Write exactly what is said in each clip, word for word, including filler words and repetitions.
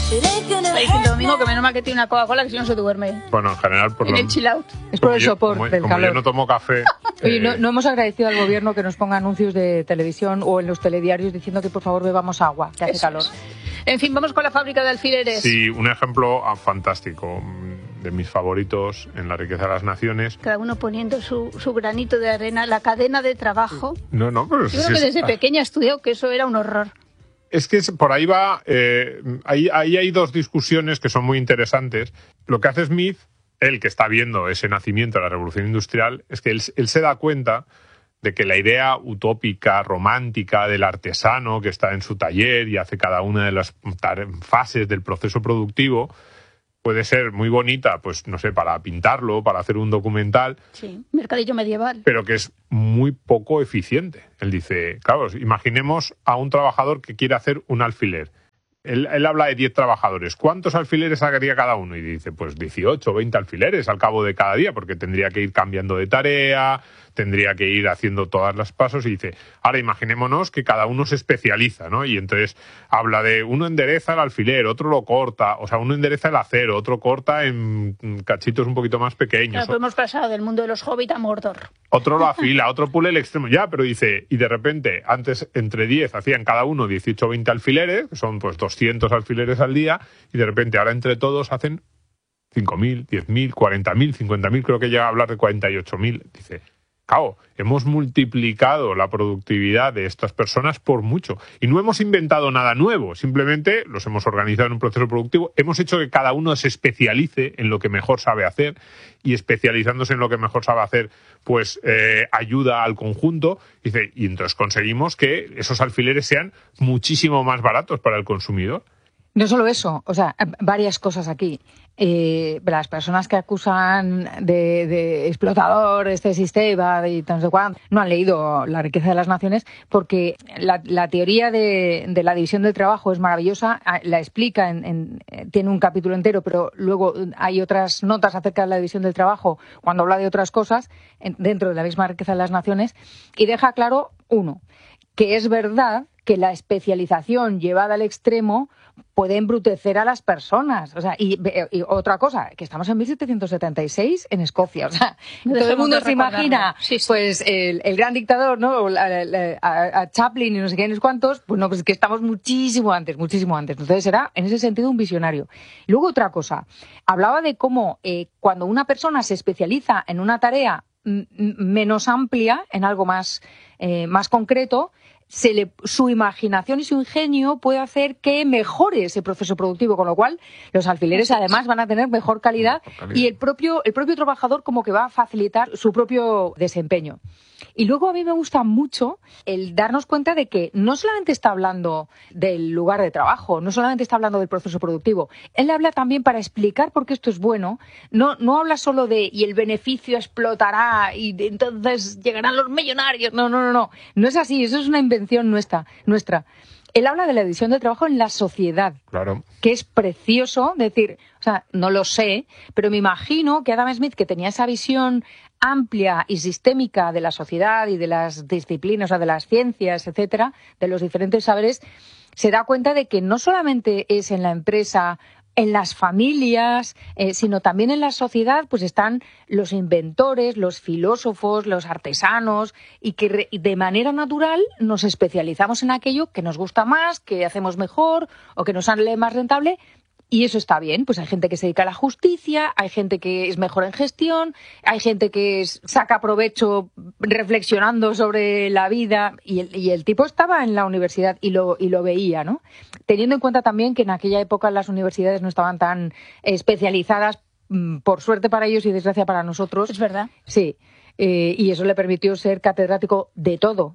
Está diciendo Domingo que menos mal que tiene una Coca-Cola, que si no se duerme. Bueno, en general... Por en lo... el chill out. Es por el sopor como, del como calor. yo no tomo café... Oye, eh... no, no hemos agradecido al gobierno que nos ponga anuncios de televisión o en los telediarios diciendo que por favor bebamos agua, que hace Eso calor. es. En fin, vamos con la fábrica de alfileres. Sí, un ejemplo fantástico, de mis favoritos en La riqueza de las naciones. Cada uno poniendo su, su granito de arena, la cadena de trabajo. No, no, pero... Yo si creo que es... desde pequeña estudió que eso era un horror. Es que por ahí va, eh, ahí, ahí hay dos discusiones que son muy interesantes. Lo que hace Smith, él que está viendo ese nacimiento de la revolución industrial, es que él, él se da cuenta de que la idea utópica, romántica del artesano que está en su taller y hace cada una de las fases del proceso productivo puede ser muy bonita, pues no sé, para pintarlo, para hacer un documental. Sí, mercadillo medieval. Pero que es muy poco eficiente. Él dice, claro, imaginemos a un trabajador que quiere hacer un alfiler. Él, él habla de diez trabajadores. ¿Cuántos alfileres sacaría cada uno? Y dice, pues dieciocho, veinte alfileres al cabo de cada día, porque tendría que ir cambiando de tarea, tendría que ir haciendo todos los pasos. Y dice, ahora imaginémonos que cada uno se especializa, ¿no? Y entonces habla de uno endereza el alfiler, otro lo corta, o sea, uno endereza el acero, otro corta en cachitos un poquito más pequeños. Claro, pues hemos pasado del mundo de los hobbits a Mordor. Otro lo afila, otro pule el extremo. Ya, pero dice, y de repente, antes entre diez hacían cada uno dieciocho o veinte alfileres, que son pues doscientos alfileres al día, y de repente ahora entre todos hacen cinco mil, diez mil, cuarenta mil, cincuenta mil, creo que llega a hablar de cuarenta y ocho mil. Dice, claro, hemos multiplicado la productividad de estas personas por mucho. Y no hemos inventado nada nuevo, simplemente los hemos organizado en un proceso productivo, hemos hecho que cada uno se especialice en lo que mejor sabe hacer, y especializándose en lo que mejor sabe hacer, pues eh, ayuda al conjunto. Dice, y entonces conseguimos que esos alfileres sean muchísimo más baratos para el consumidor. No solo eso, o sea, varias cosas aquí. Eh, las personas que acusan de, de explotador este sistema y no sé cuánto, no han leído La riqueza de las naciones, porque la, la teoría de, de la división del trabajo es maravillosa, la explica, en, en, tiene un capítulo entero, pero luego hay otras notas acerca de la división del trabajo cuando habla de otras cosas en, dentro de la misma riqueza de las naciones, y deja claro, uno, que es verdad que la especialización llevada al extremo puede embrutecer a las personas. O sea, y, y otra cosa, que estamos en mil setecientos setenta y seis en Escocia. O sea, no todo el mundo se imagina, sí, sí. pues, el, el gran dictador, ¿no? A, a, a Chaplin y no sé qué, no sé cuántos. Pues no, pues es que estamos muchísimo antes, muchísimo antes. Entonces era, en ese sentido, un visionario. Y luego otra cosa. Hablaba de cómo eh, cuando una persona se especializa en una tarea m- menos amplia, en algo más, eh, más concreto, Se le, su imaginación y su ingenio puede hacer que mejore ese proceso productivo, con lo cual los alfileres además van a tener mejor calidad, mejor calidad. y el propio, el propio trabajador como que va a facilitar su propio desempeño. Y luego a mí me gusta mucho el darnos cuenta de que no solamente está hablando del lugar de trabajo, no solamente está hablando del proceso productivo, él habla también para explicar por qué esto es bueno, no, no habla solo de y el beneficio explotará y de, entonces llegarán los millonarios, no, no, no, no, no es así, eso es una invención nuestra, nuestra. Él habla de la división del trabajo en la sociedad, claro. que es precioso decir, o sea, no lo sé, pero me imagino que Adam Smith, que tenía esa visión amplia y sistémica de la sociedad y de las disciplinas, o sea, de las ciencias, etcétera, de los diferentes saberes, se da cuenta de que no solamente es en la empresa, en las familias, eh, sino también en la sociedad, pues están los inventores, los filósofos, los artesanos, y que re, de manera natural nos especializamos en aquello que nos gusta más, que hacemos mejor o que nos sale más rentable. Y eso está bien, pues hay gente que se dedica a la justicia, hay gente que es mejor en gestión, hay gente que es, saca provecho reflexionando sobre la vida, y el, y el tipo estaba en la universidad y lo, y lo veía, ¿no? Teniendo en cuenta también que en aquella época las universidades no estaban tan especializadas, por suerte para ellos y desgracia para nosotros. Es verdad. Sí. Eh, y eso le permitió ser catedrático de todo,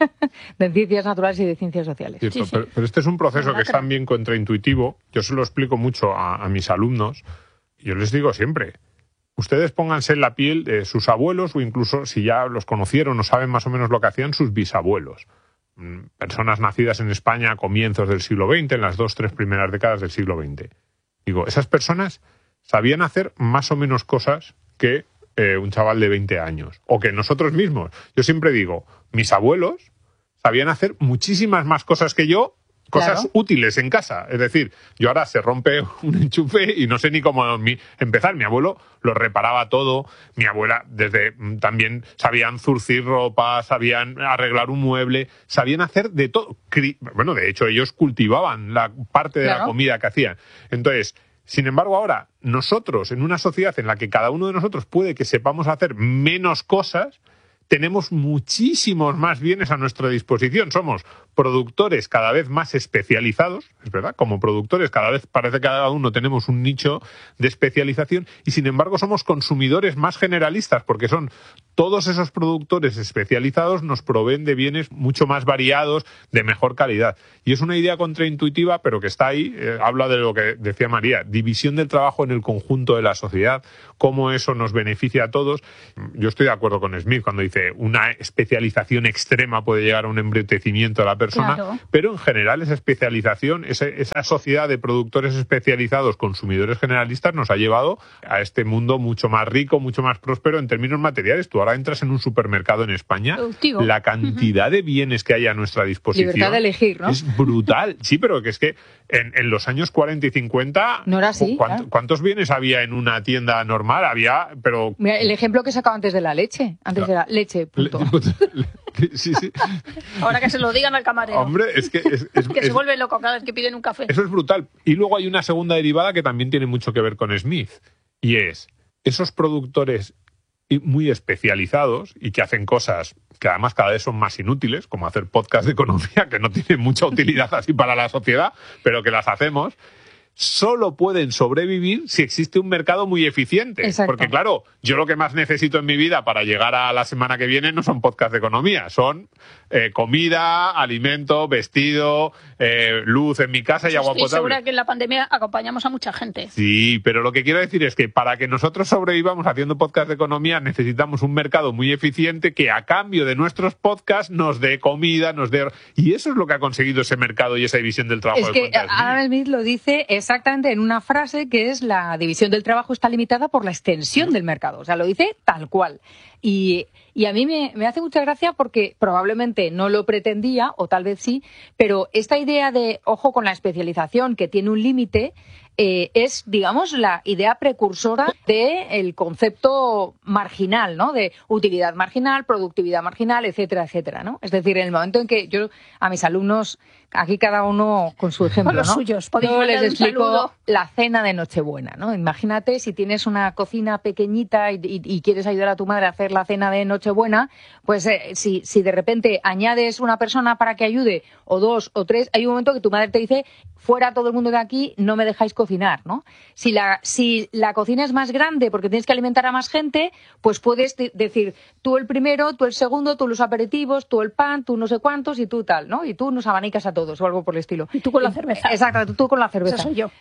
de ciencias naturales y de ciencias sociales. Sí, sí, pero, pero este es un proceso que es también contraintuitivo. Yo se lo explico mucho a, a mis alumnos. Y yo les digo siempre, ustedes pónganse en la piel de sus abuelos, o incluso si ya los conocieron o saben más o menos lo que hacían sus bisabuelos. Personas nacidas en España a comienzos del siglo veinte, en las dos, tres primeras décadas del siglo veinte. Digo, esas personas sabían hacer más o menos cosas que Eh, un chaval de veinte años, o que nosotros mismos. Yo siempre digo, mis abuelos sabían hacer muchísimas más cosas que yo cosas Claro. útiles en casa. Es decir, yo ahora se rompe un enchufe y no sé ni cómo mi- empezar. Mi abuelo lo reparaba todo. Mi abuela desde también sabían zurcir ropa, sabían arreglar un mueble, sabían hacer de todo. Cri- Bueno, de hecho, ellos cultivaban la parte de Claro. la comida que hacían. Entonces, sin embargo, ahora, nosotros, en una sociedad en la que cada uno de nosotros puede que sepamos hacer menos cosas, tenemos muchísimos más bienes a nuestra disposición. Somos productores cada vez más especializados, es verdad, como productores cada vez parece que cada uno tenemos un nicho de especialización y sin embargo somos consumidores más generalistas porque son todos esos productores especializados nos proveen de bienes mucho más variados, de mejor calidad. Y es una idea contraintuitiva, pero que está ahí, eh, habla de lo que decía María, división del trabajo en el conjunto de la sociedad, cómo eso nos beneficia a todos. Yo estoy de acuerdo con Smith cuando dice una especialización extrema puede llegar a un embrutecimiento de la persona, Claro. pero en general esa especialización, ese, esa sociedad de productores especializados, consumidores generalistas, nos ha llevado a este mundo mucho más rico, mucho más próspero en términos materiales. Tú ahora entras en un supermercado en España, Productivo. la cantidad de bienes que hay a nuestra disposición Libertad de elegir, ¿no? es brutal. Sí, pero que es que en, en los años cuarenta y cincuenta, No era así, ¿cuánto- claro. ¿cuántos bienes había en una tienda normal? Había, pero... Mira, el ejemplo que he sacado antes de la leche. Antes de la leche, punto. Sí, sí. Ahora que se lo digan al camarero. Hombre, es que... Es, es- que se es- vuelve loco cada vez que piden un café. Eso es brutal. Y luego hay una segunda derivada que también tiene mucho que ver con Smith. Y es esos productores y- muy especializados y que hacen cosas que además cada vez son más inútiles, como hacer podcast de economía, que no tienen mucha utilidad así para la sociedad, pero que las hacemos, solo pueden sobrevivir si existe un mercado muy eficiente. Exacto. Porque claro, yo lo que más necesito en mi vida para llegar a la semana que viene no son podcasts de economía, son eh, comida, alimento, vestido, eh, luz en mi casa y agua Estoy potable. segura que en la pandemia acompañamos a mucha gente. Sí, pero lo que quiero decir es que para que nosotros sobrevivamos haciendo podcast de economía necesitamos un mercado muy eficiente que a cambio de nuestros podcasts nos dé comida, nos dé... Y eso es lo que ha conseguido ese mercado y esa división del trabajo Es de que cuentas. Adam Smith lo dice exactamente en una frase que es la división del trabajo está limitada por la extensión del mercado. O sea, lo dice tal cual. Y, y a mí me, me hace mucha gracia porque probablemente no lo pretendía, o tal vez sí, pero esta idea de ojo con la especialización que tiene un límite eh, es, digamos, la idea precursora del concepto marginal, ¿no? De utilidad marginal, productividad marginal, etcétera, etcétera, ¿no? Es decir, en el momento en que yo a mis alumnos, aquí cada uno con su ejemplo, Con los ¿no? suyos, podéis Yo mandar les un explico saludo. la cena de Nochebuena, ¿no? Imagínate si tienes una cocina pequeñita y, y- y quieres ayudar a tu madre a hacer la cena de Nochebuena, pues eh, si, si de repente añades una persona para que ayude, o dos, o tres, hay un momento que tu madre te dice, fuera todo el mundo de aquí, no me dejáis cocinar, ¿no? Si la, si la cocina es más grande porque tienes que alimentar a más gente, pues puedes de- decir, tú el primero, tú el segundo, tú los aperitivos, tú el pan, tú no sé cuántos y tú tal, ¿no? Y tú nos abanicas a todos o algo por el estilo. Y tú con la cerveza. Exacto, tú, tú con la cerveza. Esa soy yo.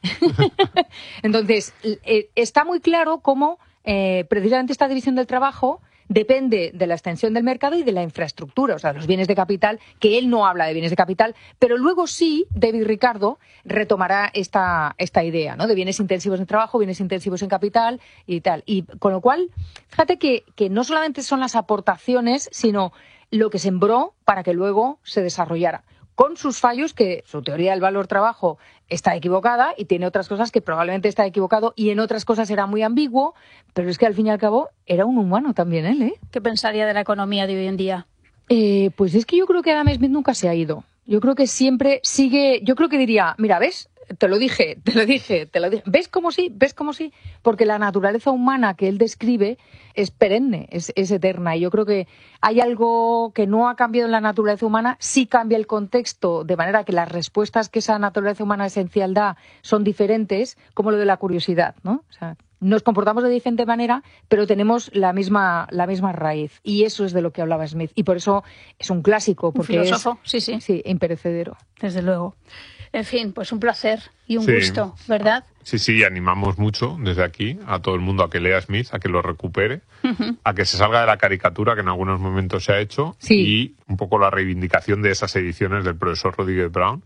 Entonces, eh, está muy claro cómo eh, precisamente esta división del trabajo depende de la extensión del mercado y de la infraestructura, o sea, de los bienes de capital, que él no habla de bienes de capital, pero luego sí, David Ricardo retomará esta, esta idea, ¿no? De bienes intensivos en trabajo, bienes intensivos en capital y tal. Y con lo cual, fíjate que, que no solamente son las aportaciones, sino lo que sembró para que luego se desarrollara. Con sus fallos, que su teoría del valor trabajo está equivocada y tiene otras cosas que probablemente está equivocado y en otras cosas era muy ambiguo, pero es que al fin y al cabo era un humano también él, ¿eh? ¿Qué pensaría de la economía de hoy en día? Eh, pues es que yo creo que Adam Smith nunca se ha ido. Yo creo que siempre sigue, yo creo que diría, mira, ¿ves? Te lo dije, te lo dije, te lo dije. ¿Ves cómo sí? ¿Ves cómo sí? Porque la naturaleza humana que él describe es perenne, es, es eterna. Y yo creo que hay algo que no ha cambiado en la naturaleza humana, sí cambia el contexto, de manera que las respuestas que esa naturaleza humana esencial da son diferentes, como lo de la curiosidad, ¿no? O sea, nos comportamos de diferente manera, pero tenemos la misma, la misma raíz. Y eso es de lo que hablaba Smith. Y por eso es un clásico, Un porque filósofo, es sí, sí, sí, imperecedero. desde luego. En fin, pues un placer y un Sí. gusto, ¿verdad? Sí, sí, animamos mucho desde aquí a todo el mundo a que lea Smith, a que lo recupere, Ujú. a que se salga de la caricatura que en algunos momentos se ha hecho Sí. y un poco la reivindicación de esas ediciones del profesor Rodríguez Brown.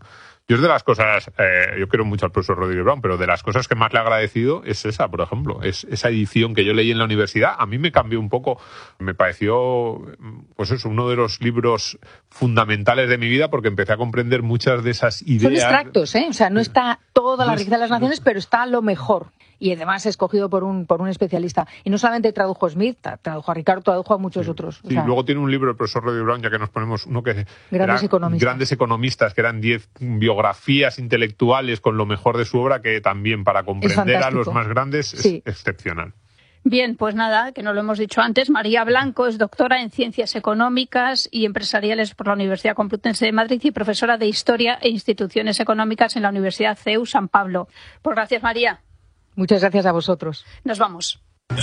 Yo es de las cosas, eh, yo quiero mucho al profesor Rodríguez Brown, pero de las cosas que más le he agradecido es esa, por ejemplo, es esa edición que yo leí en la universidad. A mí me cambió un poco, me pareció, pues eso, uno de los libros fundamentales de mi vida, porque empecé a comprender muchas de esas ideas. Son extractos, ¿eh? O sea, no está toda la riqueza de las naciones, pero está lo mejor. Y además escogido por un por un especialista. Y no solamente tradujo a Smith, tradujo a Ricardo, tradujo a muchos sí. otros. O sí, sea, luego tiene un libro el profesor Rodríguez Brown, ya que nos ponemos uno que grandes economistas. Grandes economistas, que eran diez biografías intelectuales con lo mejor de su obra, que también para comprender a los más grandes sí. es excepcional. Bien, pues nada, que no lo hemos dicho antes, María Blanco es doctora en Ciencias Económicas y Empresariales por la Universidad Complutense de Madrid y profesora de Historia e Instituciones Económicas en la Universidad C E U San Pablo. Pues gracias, María. Muchas gracias a vosotros. Nos vamos.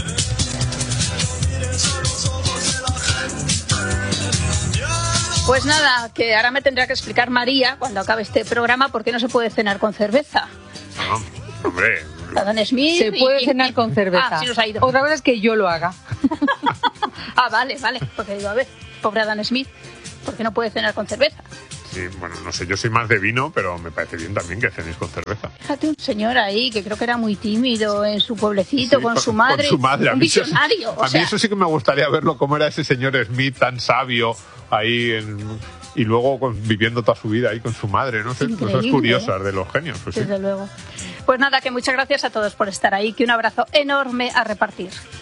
Pues nada, que ahora me tendrá que explicar María, cuando acabe este programa, por qué no se puede cenar con cerveza. No, hombre. Adam Smith. Se puede y, cenar y, con cerveza. Ah, sí nos ha ido. Otra cosa es que yo lo haga. Ah, vale, vale. Porque digo, a ver, pobre Adam Smith, ¿por qué no puede cenar con cerveza? Sí, bueno, no sé, yo soy más de vino, pero me parece bien también que cenéis con cerveza. Fíjate, un señor ahí que creo que era muy tímido en su pueblecito, Sí, con, con su madre. Con su madre. Un visionario. Eso, a sea... mí eso sí que me gustaría verlo, cómo era ese señor Smith tan sabio ahí en, y luego con, viviendo toda su vida ahí con su madre, no sé, cosas curiosas ¿eh? de los genios. Pues Desde sí. luego. Pues nada, que muchas gracias a todos por estar ahí, que un abrazo enorme a repartir.